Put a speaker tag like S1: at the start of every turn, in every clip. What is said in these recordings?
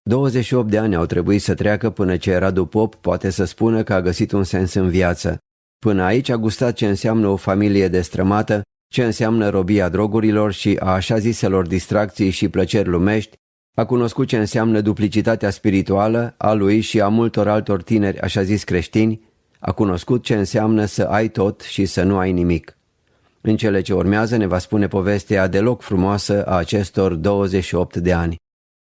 S1: 28 de ani au trebuit să treacă până ce Radu Pop poate să spună că a găsit un sens în viață. Până aici a gustat ce înseamnă o familie destrămată, ce înseamnă robia drogurilor și a așa ziselor distracții și plăceri lumești, a cunoscut ce înseamnă duplicitatea spirituală a lui și a multor altor tineri așa zis creștini, a cunoscut ce înseamnă să ai tot și să nu ai nimic. În cele ce urmează ne va spune povestea deloc frumoasă a acestor 28 de ani.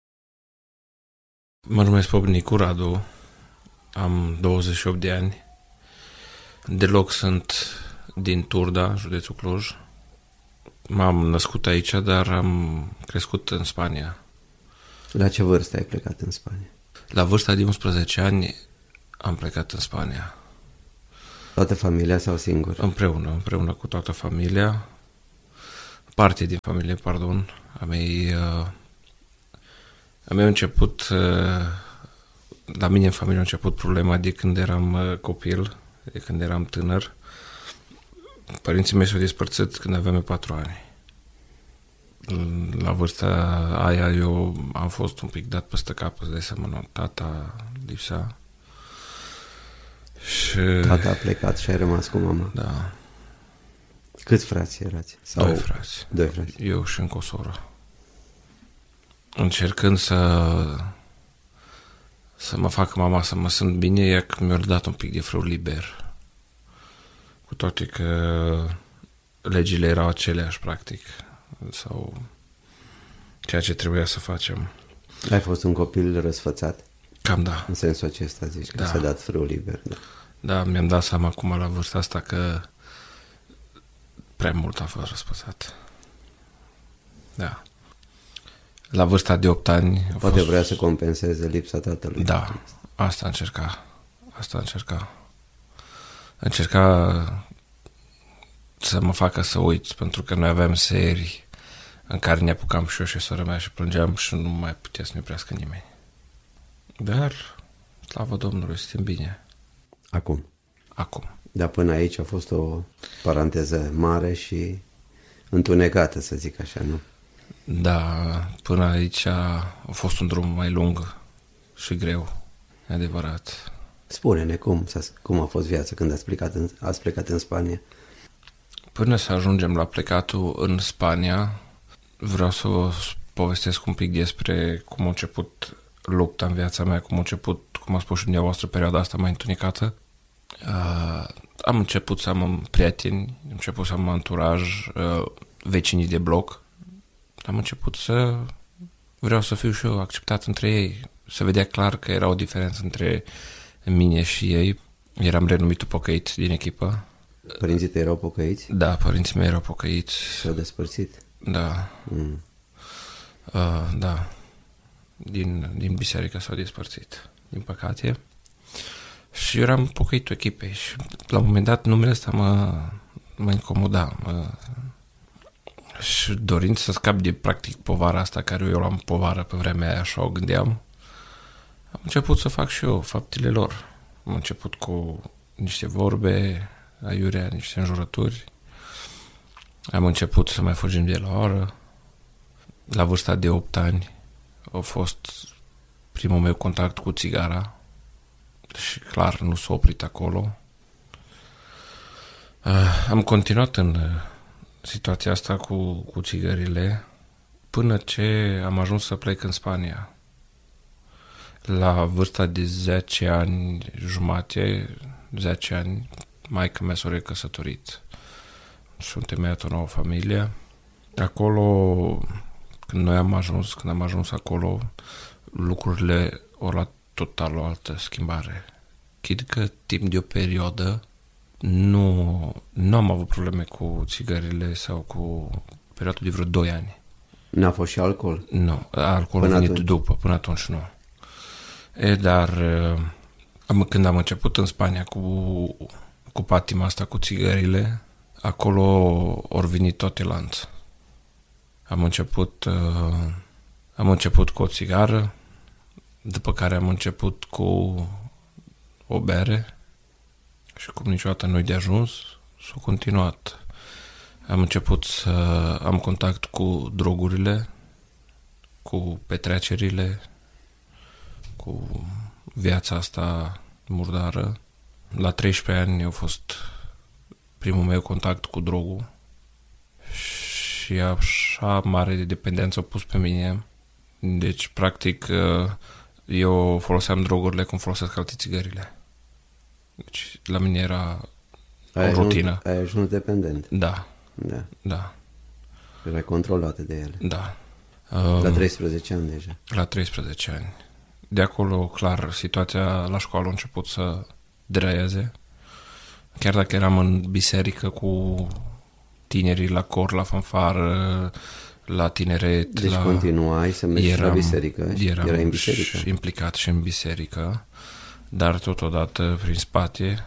S2: Mă numesc Pop Nicu Radu, am 28 de ani, deloc sunt din Turda, județul Cluj. M-am născut aici, dar am crescut în Spania.
S1: La ce vârstă ai plecat în Spania?
S2: La vârsta de 11 ani am plecat în Spania.
S1: Toată familia sau singur?
S2: Împreună cu toată familia, parte din familie, pardon. Am început, la mine în familie a început problema de când eram copil, de când eram tânăr. Părinții mei s-au despărțit când aveam 4 ani. La vârsta aia eu am fost un pic dat peste cap, îți dai seama, tata lipsea. Și...
S1: Tata a plecat și ai rămas cu mama.
S2: Da.
S1: Câți frați erați? Sau... Doi frați.
S2: Eu și încă o soră. Încercând să mă facă mama să mă simt bine, ea că mi-a dat un pic de frâu liber. Cu toate că legile erau aceleași, practic. Sau ceea ce trebuia să facem.
S1: Ai fost un copil răsfățat?
S2: Cam da.
S1: În sensul acesta zici, că s-a dat frâu liber. Da.
S2: Da, mi-am dat seama acum la vârsta asta că prea mult a fost răsfățat. Da. La vârsta de 8 ani...
S1: Poate vrea să compenseze lipsa tatălui.
S2: Da, asta încerca. Încerca să mă facă să uit, pentru că noi aveam serii în care ne apucam și eu și sora mea și plângeam și nu mai putea să ne oprească nimeni. Dar, slavă Domnului, suntem bine.
S1: Acum.
S2: Dar
S1: până aici a fost o paranteză mare și întunecată, să zic așa, nu?
S2: Da, până aici a fost un drum mai lung și greu, e adevărat.
S1: Spune-ne cum a fost viața când ați plecat în Spania?
S2: Până să ajungem la plecatul în Spania, vreau să vă povestesc un pic despre cum a început lupta în viața mea, cum a spus și dumneavoastră, perioada asta mai întunecată. Am început să am prieteni, am început să am anturaj, vecinii de bloc. Am început să vreau să fiu și eu acceptat între ei. Se vedea clar că era o diferență între mine și ei. Eram renumitul pocăit din echipă.
S1: Părinții tăi erau pocăiți?
S2: Da, părinții mei erau pocăiți.
S1: S-au despărțit?
S2: Da. Da. Din biserică s-au despărțit, din păcate. Și eu eram pocăitul echipei și la un moment dat numele ăsta mă incomoda. Și dorind să scap de practic povara asta, care eu l-am povară pe vremea aia, așa o gândeam, am început să fac și eu faptele lor. Am început cu niște vorbe aiurea, niște înjurături. Am început să mai fugim de la oră. La vârsta de 8 ani a fost primul meu contact cu țigara și clar nu s-a oprit acolo. Am continuat în situația asta cu țigările până ce am ajuns să plec în Spania. La vârsta de 10 ani jumate, 10 ani, maica mea s-a recăsătorit și am temeiat o nouă familie. Acolo, când am ajuns acolo, lucrurile au luat total o altă schimbare. Chid că timp de o perioadă nu am avut probleme cu țigările sau cu perioada de vreo 2 ani.
S1: N-a fost și alcool?
S2: Nu, alcoolul a venit după, până atunci nu. Dar când am început în Spania cu patima asta, cu țigările, acolo au venit toate lanț. Am început cu o țigară, după care am început cu o bere și cum niciodată nu-i de ajuns, s-a continuat. Am început să am contact cu drogurile, cu petrecerile cu viața asta murdară. La 13 ani a fost primul meu contact cu drogul și așa mare dependență a pus pe mine. Deci, practic, eu foloseam drogurile cum folosesc alte țigările. Deci, la mine era o rutină.
S1: Ai ajuns dependent.
S2: Da.
S1: Da.
S2: Da.
S1: Erai controlat de ele.
S2: Da.
S1: La 13 ani deja.
S2: La 13 ani. De acolo, clar, situația la școală a început să deraieze. Chiar dacă eram în biserică cu tinerii la cor, la fanfară, la tineret.
S1: Deci continuai să mergi la biserică? Erai în biserică?
S2: Implicat și în biserică, dar totodată, prin spate,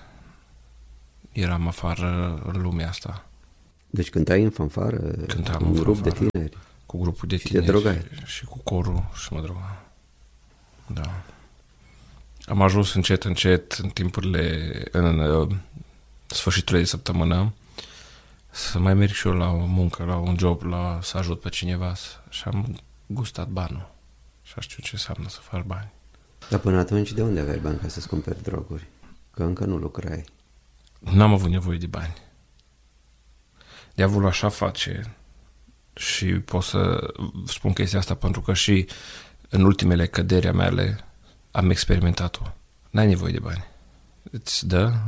S2: eram afară în lumea asta.
S1: Deci cântai în fanfară?
S2: Cântam
S1: în grup de tineri?
S2: Cu grupul de tineri.
S1: Și te drogai?
S2: Și cu corul și mă drogam. Da. Am ajuns încet în timpurile, în sfârșiturile de săptămână, să mai merg și eu la o muncă, la un job, să ajut pe cineva și am gustat banul. Și știu ce înseamnă să faci bani.
S1: Dar până atunci de unde aveai bani ca să-ți cumperi droguri? Că încă nu lucrai.
S2: N-am avut nevoie de bani. Diavolul așa face și pot să spun chestia asta pentru că și în ultimele căderi a mele am experimentat-o. N-ai nevoie de bani. Îți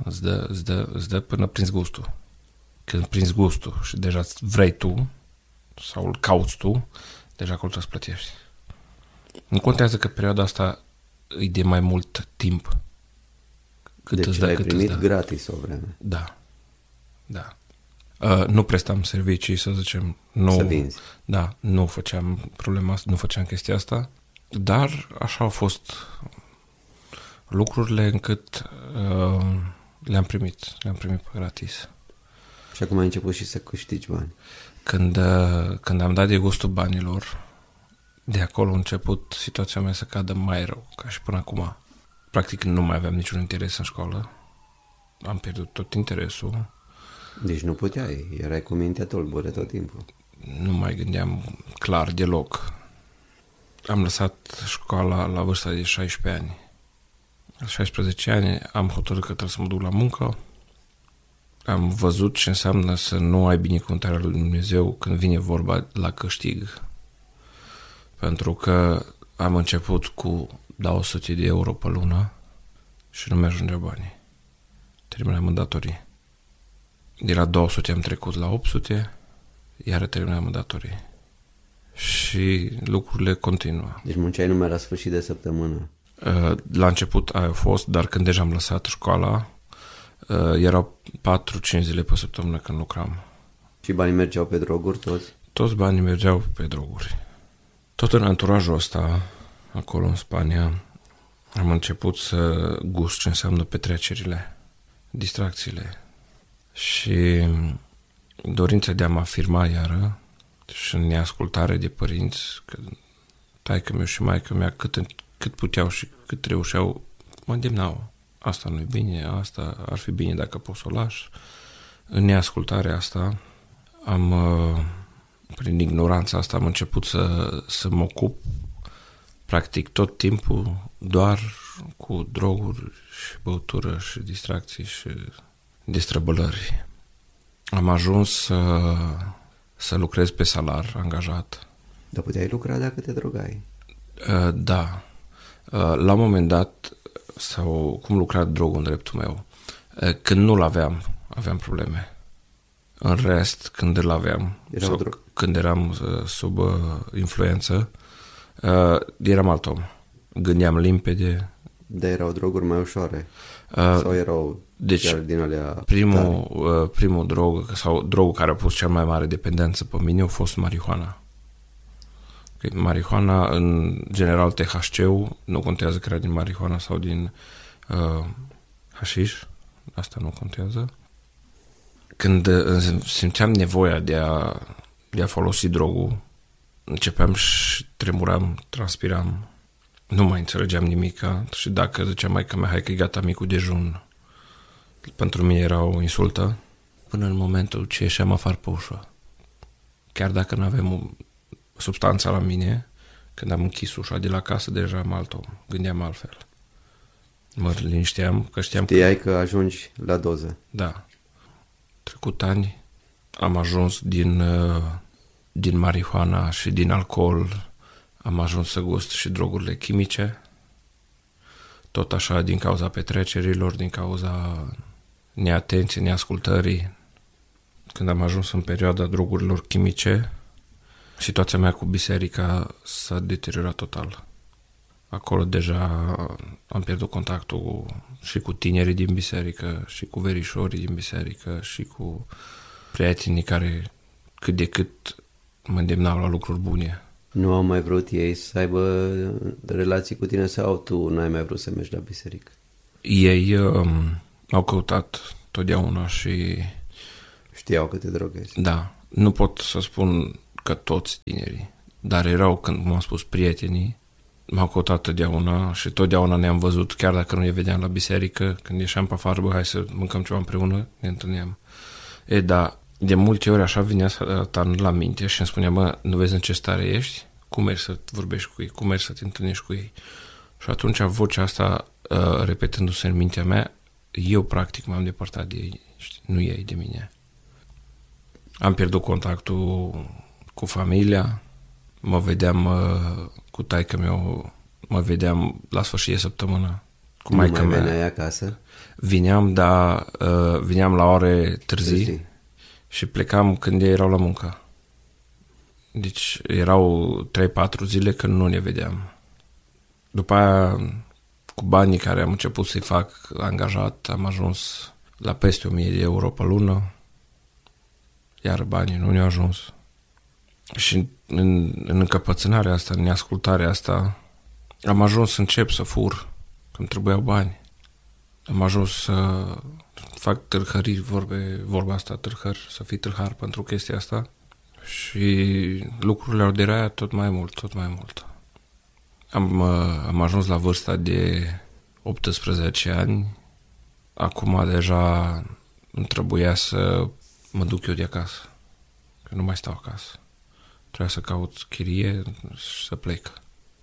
S2: dă până prinzi gustul. Când prinzi gustul și deja vrei tu sau îl cauți tu, deja acolo trebuie să plătești. Nu contează că perioada asta e de mai mult timp.
S1: Deci l-ai primit gratis o vreme.
S2: Da. Da. Nu prestam servicii, să zicem. Nu,
S1: să vinzi.
S2: Da, nu făceam problema asta, nu făceam chestia asta, dar așa au fost lucrurile încât le-am primit pe gratis.
S1: Și acum ai început și să câștigi bani.
S2: Când am dat de gustul banilor, de acolo a început situația mea să cadă mai rău, ca și până acum. Practic nu mai aveam niciun interes în școală. Am pierdut tot interesul.
S1: Deci nu puteai, erai cu mintea tulbure tot timpul.
S2: Nu mai gândeam clar deloc. Am lăsat școala la vârsta de 16 ani. La 16 ani am hotărât că trebuie să mă duc la muncă. Am văzut ce înseamnă să nu ai binecuvântarea lui Dumnezeu când vine vorba la câștig. Pentru că am început cu 200 de euro pe lună și nu mi-ajungeau banii. Terminam în datorii. De la 200 am trecut la 800, iar terminam în datorii. Și lucrurile continuă.
S1: Deci munceai numai la sfârșit de săptămână.
S2: La început aia a fost, dar când deja am lăsat școala, erau 4-5 zile pe săptămână când lucram.
S1: Și banii mergeau pe droguri toți?
S2: Toți banii mergeau pe droguri. Tot în anturajul ăsta, acolo în Spania, am început să gust ce înseamnă petrecerile, distracțiile și dorința de a mă afirma iară și în neascultare de părinți, că taică-miu și maică-mea cât puteau și cât reușeau, mă îndemnau. Asta nu-i bine, asta ar fi bine dacă poți să o lași. În neascultarea asta, prin ignoranța asta, am început să mă ocup practic tot timpul doar cu droguri și băutură și distracții și destrăbălări. Am ajuns să lucrez pe salar, angajat.
S1: Dar puteai lucra dacă te drogai?
S2: Da. La un moment dat, sau cum lucra drogul în dreptul meu, când nu-l aveam probleme. În rest, când îl aveam, când eram sub influență, eram alt om. Gândeam limpede.
S1: Dar erau droguri mai ușoare? Sau erau chiar din alea
S2: primul drog, sau drogul care a pus cea mai mare dependență pe mine a fost marihuana. Marihuana, în general THC-ul, nu contează că era din marihuana sau din hașiș, asta nu contează. Când simțeam nevoia de a folosi drogul, începeam și tremuram, transpiram, nu mai înțelegeam nimica și dacă zicea maica mea, hai că e gata micul dejun, pentru mine era o insultă, până în momentul ce ieșeam afară pe ușă. Chiar dacă nu aveam substanța la mine, Când am închis ușa de la casă, deja am alt om. Gândeam altfel. Mă linișteam că știam
S1: Știai că ajungi la doză.
S2: Da. Trecut ani am ajuns din marihuana și din alcool, am ajuns să gust și drogurile chimice. Tot așa din cauza petrecerilor, din cauza neatenției, neascultării. Când am ajuns în perioada drogurilor chimice, situația mea cu biserica s-a deteriorat total. Acolo deja am pierdut contactul și cu tinerii din biserică, și cu verișorii din biserică, și cu prietenii care cât de cât mă îndemnau la lucruri bune.
S1: Nu au mai vrut ei să aibă relații cu tine sau tu n-ai mai vrut să mergi la biserică?
S2: Ei au căutat totdeauna și...
S1: Știau că te drogezi.
S2: Da, nu pot să spun că toți tinerii, dar erau, când m-am spus, prietenii, m-au căutat totdeauna și totdeauna ne-am văzut, chiar dacă nu ne vedeam la biserică, când ieșeam pe afară, hai să mâncăm ceva împreună, ne întâlneam. Da, de multe ori așa vinea Satan la minte și îmi spunea, nu vezi în ce stare ești? Cum mergi să vorbești cu ei? Cum mergi să te întâlnești cu ei? Și atunci vocea asta, repetându-se în mintea mea, eu practic m-am depărtat de ei, nu ei de mine. Am pierdut contactul cu familia, mă vedeam cu taică-meu, mă vedeam la sfârșit de săptămână cu maică mea.
S1: Nu mai veneai acasă?
S2: Vineam, dar vineam la ore târzii și plecam când ei erau la muncă. Deci erau 3-4 zile când nu ne vedeam. După aia, cu banii care am început să-i fac angajat, am ajuns la peste 1000 de euro pe lună, iar banii nu ne-au ajuns. Și în încăpățânarea asta, în neascultarea asta, am ajuns să încep să fur când trebuiau bani. Am ajuns să fac târhării, vorba asta, să fii târhar pentru chestia asta. Și lucrurile au deraiat tot mai mult. Am ajuns la vârsta de 18 ani. Acum deja îmi trebuia să mă duc eu de acasă. Că nu mai stau acasă. Trebuia să caut chirie și să plec.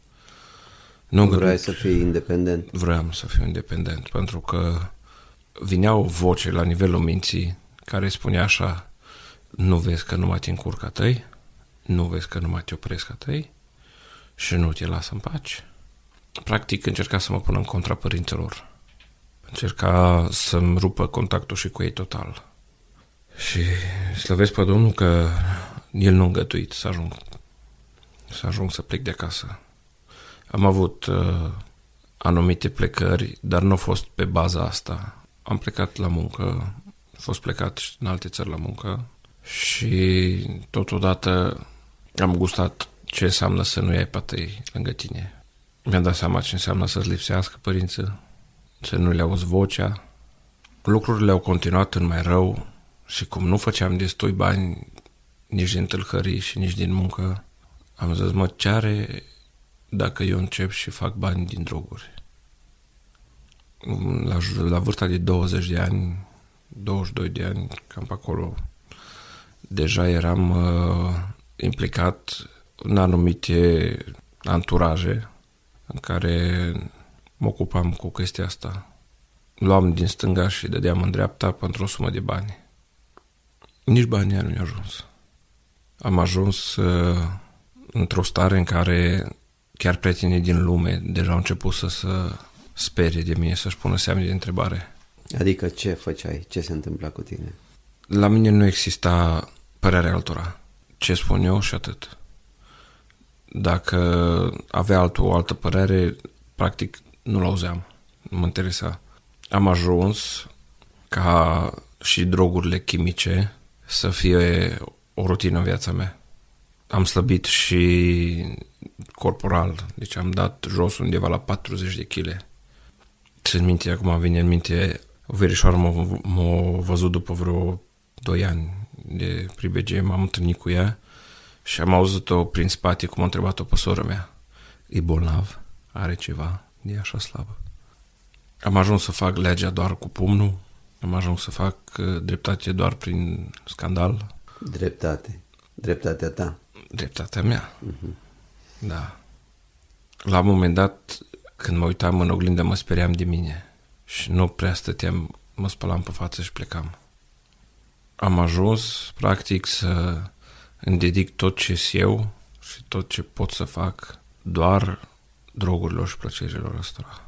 S1: Nu vrei să fii independent?
S2: Vreau să fiu independent, pentru că vineau voce la nivelul minții care spunea așa: nu vezi că nu mai te încurcă a tăi, nu vezi că nu mai te opresc a tăi și nu te lasă în pace. Practic încerca să mă pună în contra părinților. Încerca să-mi rupă contactul și cu ei total. Și slăvesc pe Domnul că el nu a îngătuit să ajung să plec de acasă. Am avut anumite plecări, dar nu a fost pe baza asta. Am plecat la muncă, am fost plecat în alte țări la muncă și totodată am gustat ce înseamnă să nu ai pe tăi lângă tine. Mi-am dat seama ce înseamnă să-ți lipsească părinții, să nu le auzi vocea. Lucrurile au continuat în mai rău și cum nu făceam destui bani nici din tâlhării și nici din muncă, am zis, ce are dacă eu încep și fac bani din droguri? La vârsta de 20 de ani, 22 de ani, cam pe acolo, deja eram implicat în anumite anturaje în care mă ocupam cu chestia asta. Luam din stânga și dădeam în dreapta pentru o sumă de bani. Nici banii nu mi-au ajuns. Am ajuns într-o stare în care chiar prietenii din lume deja au început să se sperie de mine, să-și pună semne de întrebare.
S1: Adică ce făceai? Ce se întâmpla cu tine?
S2: La mine nu exista părerea altora. Ce spun eu și atât. Dacă avea altul o altă părere, practic nu l-auzeam. Nu mă interesa. Am ajuns ca și drogurile chimice să fie o rutină în viața mea. Am slăbit și corporal, deci am dat jos undeva la 40 de kg. Țin minte, acum vine în minte, o verișoară m-a văzut după vreo 2 ani de pribegie, m-am întâlnit cu ea și am auzit-o prin spate cum a întrebat-o pe sora mea. E bolnav? Are ceva? E așa slabă. Am ajuns să fac legea doar cu pumnul, am ajuns să fac dreptate doar prin scandal.
S1: Dreptate. Dreptatea ta.
S2: Dreptatea mea. Uh-huh. Da. La un moment dat, când mă uitam în oglindă, mă speriam de mine și nu prea stăteam, mă spălam pe față și plecam. Am ajuns, practic, să îmi dedic tot ce eu și tot ce pot să fac doar drogurilor și plăcerilor ăstora.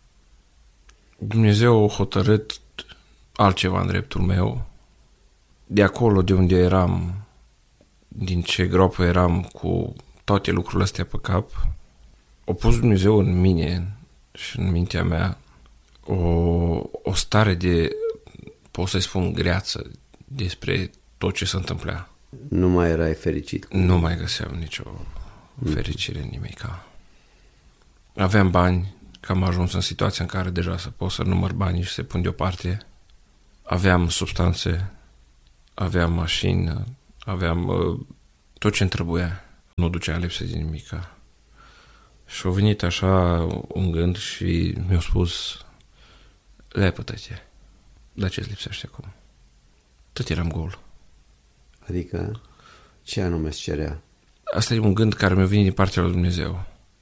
S2: Dumnezeu a hotărât altceva în dreptul meu. De acolo de unde eram, din ce groapă eram cu toate lucrurile astea pe cap, a pus Dumnezeu în mine și în mintea mea o stare de, pot să-i spun, greață despre tot ce se întâmplea.
S1: Nu mai erai fericit?
S2: Nu mai găseam nicio fericire în nimica. Aveam bani, că am ajuns în situația în care deja să pot să număr banii și să pun deoparte. Aveam substanțe, aveam mașină, aveam tot ce-mi trebuia. Nu ducea lipsă de nimica. Și a venit așa un gând și mi-a spus: lepătă-te, dar ce-ți lipsește acum? Tot eram gol.
S1: Adică ce anume îți cerea?
S2: Asta e un gând care mi-a venit din partea lui Dumnezeu.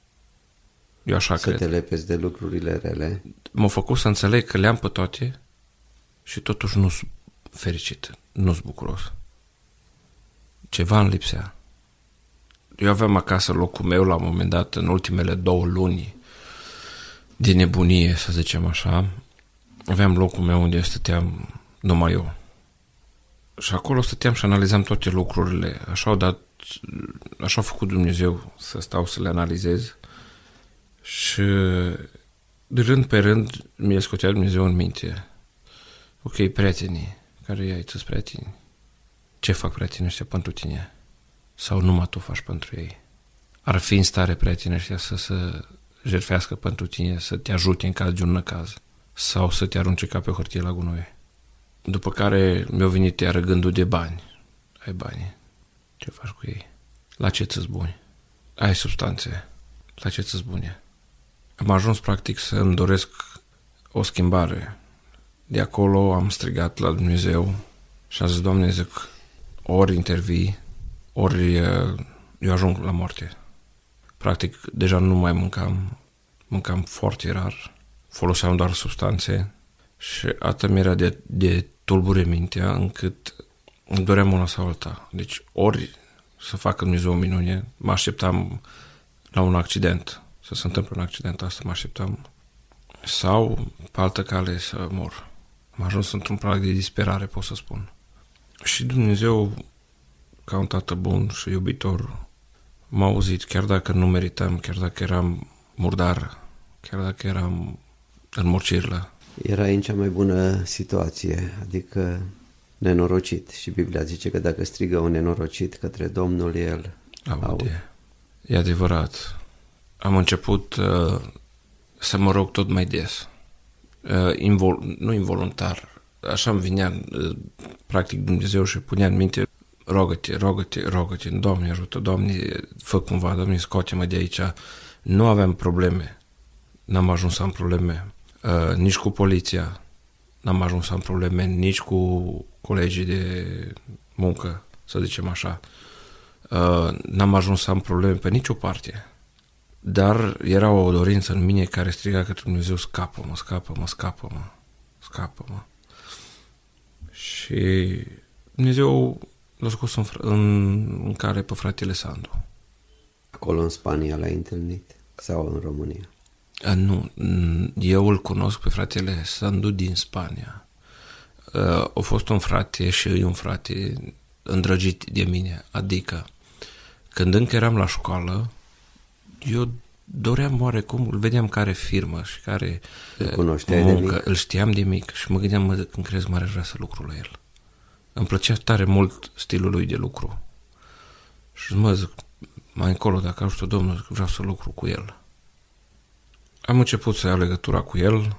S2: Eu așa
S1: să
S2: cred.
S1: Te lepezi de lucrurile rele?
S2: M-a făcut să înțeleg că le-am pe toate și totuși nu sunt fericit, nu sunt bucuros. Ceva îmi lipsea. Eu aveam acasă locul meu la un moment dat, în ultimele 2 luni de nebunie, să zicem așa. Aveam locul meu unde stăteam numai eu. Și acolo stăteam și analizam toate lucrurile. Așa a făcut Dumnezeu să stau să le analizez. Și de rând pe rând mi-a scotea Dumnezeu în minte: ok, prietenii, care i-ai tu prieteni? Ce fac prietenii ăștia pentru tine? Sau numai tu faci pentru ei? Ar fi în stare prietenii ăștia să se jertfească pentru tine, să te ajute în caz de un năcaz? Sau să te arunce ca pe o hârtie la gunoi? După care mi-a venit iară gândul de bani. Ai bani, ce faci cu ei? La ce ți-s buni? Ai substanțe, la ce ți-s bune? Am ajuns practic să îmi doresc o schimbare. De acolo am strigat la Dumnezeu și am zis: Doamne, zic, ori intervii, ori eu ajung la moarte. Practic, deja nu mai mâncam foarte rar, foloseam doar substanțe și atât mi-era de tulbure mintea încât îmi doream una sau alta. Deci ori să facă Dumnezeu o minune, mă așteptam la un accident, să se întâmple un accident, asta mă așteptam, sau pe altă cale să mor. Am ajuns într-un prag de disperare, pot să spun. Și Dumnezeu, ca un tată bun și iubitor, m-a auzit, chiar dacă nu meritam, chiar dacă eram murdar, chiar dacă eram în morcirlă.
S1: Erai în cea mai bună situație, adică nenorocit. Și Biblia zice că dacă strigă un nenorocit către Domnul, El aude.
S2: E adevărat. Am început să mă rog tot mai des. Nu involuntar. Așa îmi vinea practic Dumnezeu și punea în minte: rogă-te, rogă-te, rogă-te, Doamne ajută, Doamne, fă cumva, Doamne, scoate-mă de aici. Nu aveam probleme. N-am ajuns să am probleme. Nici cu poliția. N-am ajuns să am probleme, nici cu colegii de muncă, să zicem așa. N-am ajuns să am probleme pe nicio parte. Dar era o dorință în mine care striga către Dumnezeu: scapă-mă, scapă-mă, scapă-mă, scapă-mă. Și Dumnezeu l-a scos în care pe fratele Sandu.
S1: Acolo în Spania l-ai întâlnit? Sau în România?
S2: Nu, eu îl cunosc pe fratele Sandu din Spania. A fost un frate și e un frate îndrăgit de mine. Adică, când încă eram la școală, eu doream oarecum, îl vedeam care firmă și care muncă, îl știam de mic și mă gândeam: când crezi mare, vrea să lucru la el. Îmi plăcea tare mult stilul lui de lucru. Și mă zic, mai încolo, dacă ajută Domnul, vreau să lucru cu el. Am început să iau legătura cu el,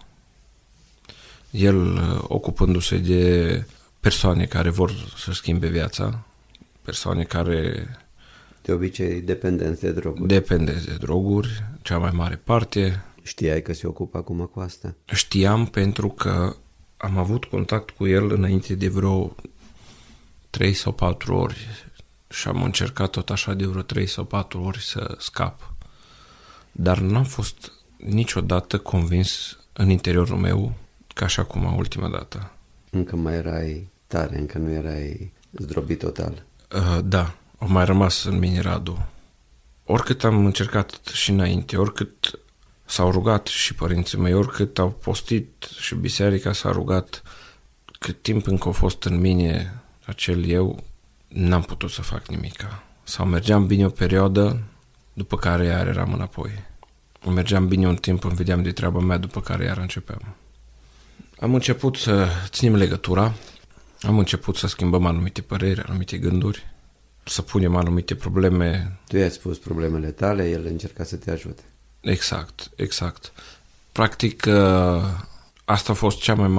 S2: el ocupându-se de persoane care vor să schimbe viața, persoane care...
S1: De obicei dependenți de droguri.
S2: Dependenți de droguri, cea mai mare parte.
S1: Știai că se ocupă acum cu asta?
S2: Știam, pentru că am avut contact cu el înainte de vreo 3 sau 4 ori și am încercat tot așa de vreo 3 sau 4 ori să scap. dar n-am fost niciodată convins în interiorul meu ca și acum ultima dată.
S1: Încă mai erai tare, încă nu erai zdrobit total.
S2: Da, au mai rămas în mine Radu. Oricât am încercat și înainte, oricât s-au rugat și părinții mei, oricât au postit și biserica s-a rugat, cât timp încă a fost în mine acel eu, n-am putut să fac nimica. Sau mergeam bine o perioadă, după care iar eram înapoi. Mergeam bine un timp, îmi vedeam de treaba mea, după care iar începeam. Am început să ținem legătura, am început să schimbăm anumite păreri, anumite gânduri, să punem anumite probleme.
S1: Tu i-ai spus problemele tale, el încerca să te ajute.
S2: Exact. Practic, asta a fost cel mai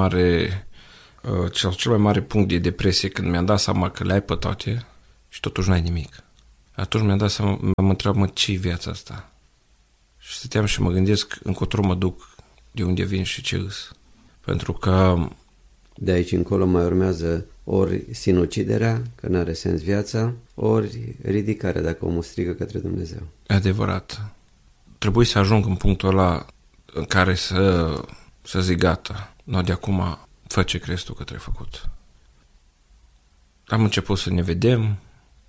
S2: mare punct de depresie, când mi-am dat seama că le-ai pe toate și totuși n-ai nimic. Atunci mi-am dat seama, m-am întrebat, ce-i viața asta? Și stăteam și mă gândesc încotro mă duc, de unde vin și ce îs. Pentru că
S1: de aici încolo mai urmează ori sinuciderea, că n-are sens viața, ori ridicarea, dacă omul strigă către Dumnezeu.
S2: Adevărat. Trebuie să ajung în punctul ăla în care să zic gata. Nu, de acum fă ce crezi tu că trebuie făcut. Am început să ne vedem,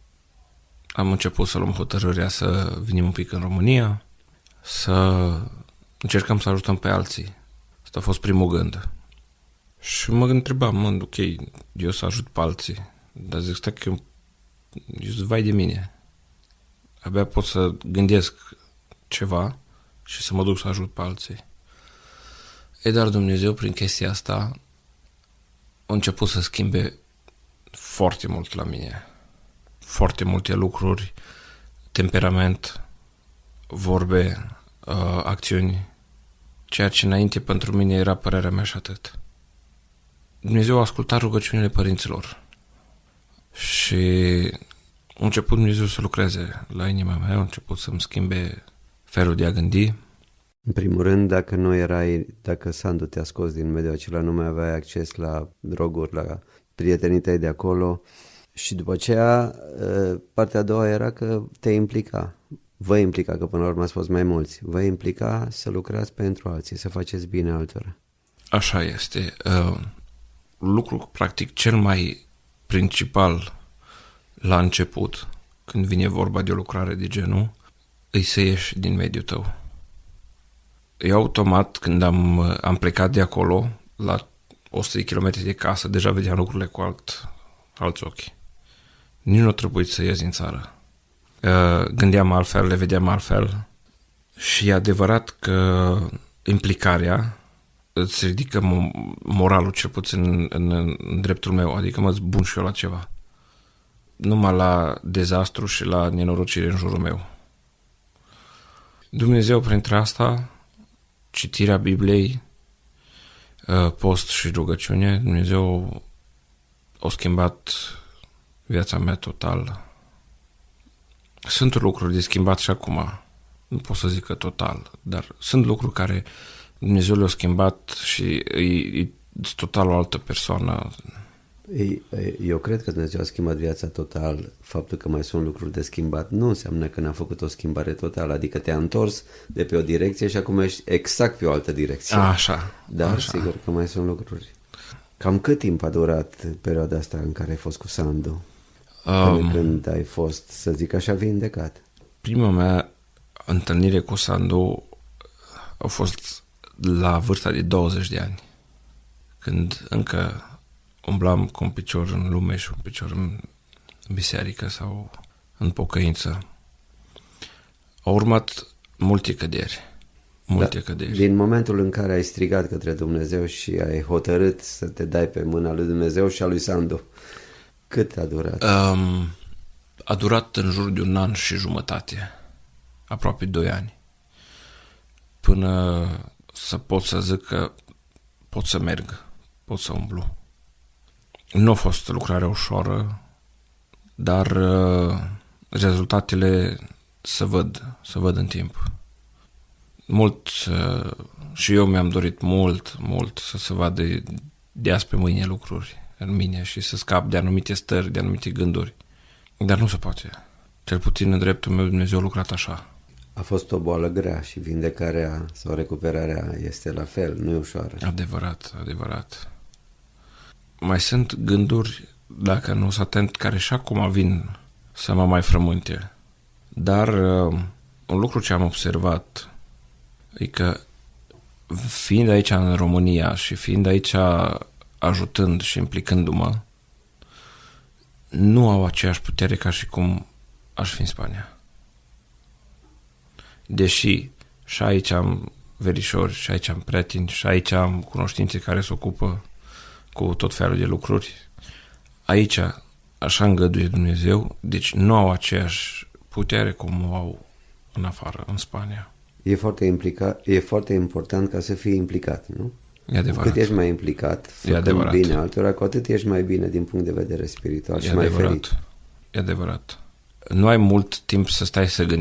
S2: am început să luăm hotărârea să venim un pic în România, să încercăm să ajutăm pe alții. Asta a fost primul gând. Și mă întrebam, ok, eu să ajut pe alții, dar zic, stai că eu vai de mine. Abia pot să gândesc ceva și să mă duc să ajut pe alții. Dar Dumnezeu, prin chestia asta, a început să schimbe foarte mult la mine. Foarte multe lucruri, temperament, vorbe, acțiuni, ceea ce înainte pentru mine era părerea mea și atât. Dumnezeu a ascultat rugăciunile părinților și a început Dumnezeu să lucreze la inima mea, a început să-mi schimbe felul de a gândi.
S1: În primul rând, dacă Sandu te-a scos din mediul acela, nu mai aveai acces la droguri, la prietenii tăi de acolo, și după aceea partea a doua era că te implica. Vă implica, că până la urmă ați fost mai mulți, vă implica să lucrați pentru alții, să faceți bine altora.
S2: Așa este. Lucrul practic cel mai principal la început, când vine vorba de o lucrare de genul, îi să ieși din mediul tău. Eu automat, când am plecat de acolo, la 100 de kilometri de casă, deja vedeam lucrurile cu alți ochi. Nici nu trebuie să ies din țară. Gândeam altfel, le vedeam altfel și e adevărat că implicarea îți ridică moralul, cel puțin în dreptul meu, adică mă bun și eu la ceva. Numai la dezastru și la nenorocire în jurul meu. Dumnezeu, printre asta, citirea Bibliei, post și rugăciune, Dumnezeu a schimbat viața mea total. Sunt lucruri de schimbat și acum, nu pot să zic că total, dar sunt lucruri care Dumnezeu le-a schimbat și e total o altă persoană.
S1: Eu cred că Dumnezeu a schimbat viața total. Faptul că mai sunt lucruri de schimbat nu înseamnă că n-a făcut o schimbare totală, adică te-a întors de pe o direcție și acum ești exact pe o altă direcție.
S2: Așa.
S1: Dar
S2: așa.
S1: Sigur că mai sunt lucruri. Cam cât timp a durat perioada asta în care ai fost cu Sandu? Când ai fost, să zic așa, vindecat?
S2: Prima mea întâlnire cu Sandu a fost la vârsta de 20 de ani, când încă umblam cu un picior în lume și un picior în biserică sau în pocăință. Au urmat multe căderi. Căderi.
S1: Din momentul în care ai strigat către Dumnezeu și ai hotărât să te dai pe mâna lui Dumnezeu și a lui Sandu, cât a durat?
S2: A durat în jur de 1 an și jumătate, aproape 2 ani, până să pot să zic că pot să merg, pot să umblu. Nu a fost lucrare ușoară, dar rezultatele se văd în timp. Mult, și eu mi-am dorit mult să se vadă de azi pe mâine lucruri în mine și să scap de anumite stări, de anumite gânduri. Dar nu se poate. Cel puțin în dreptul meu Dumnezeu a lucrat așa.
S1: A fost o boală grea și vindecarea sau recuperarea este la fel, nu e ușoară.
S2: Adevărat, adevărat. Mai sunt gânduri, dacă nu sunt atent, care și acum vin să mă mai frământe. Dar un lucru ce am observat e că fiind aici în România și fiind aici ajutând și implicându-mă, nu au aceeași putere ca și cum aș fi în Spania. Deși și aici am verișori, și aici am prieteni, și aici am cunoștințe care se ocupă cu tot felul de lucruri, aici așa îngăduie Dumnezeu, deci nu au aceeași putere cum o au în afară, în Spania.
S1: E foarte important ca să fii implicat, nu?
S2: E adevărat.
S1: Cu cât ești mai implicat, făcând bine altora, cu atât ești mai bine din punct de vedere spiritual și mai ferit.
S2: E adevărat. Nu ai mult timp să stai să gândești.